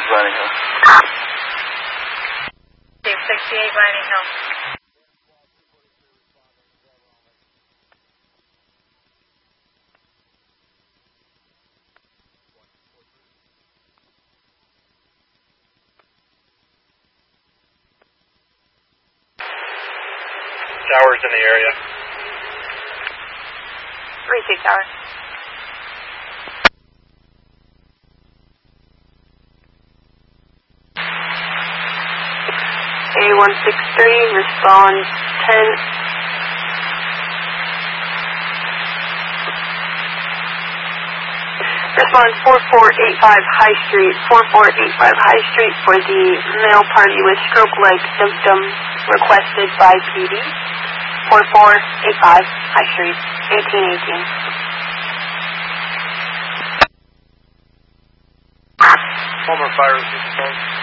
Vining Hill. 68 Vining Hill. Towers in the area. 3-6 Tower. A163, respond 10. Respond 4485 High Street, 4485 High Street for the male party with stroke-like symptoms requested by PD. 4485 High Street, 1818. Former fire resistance.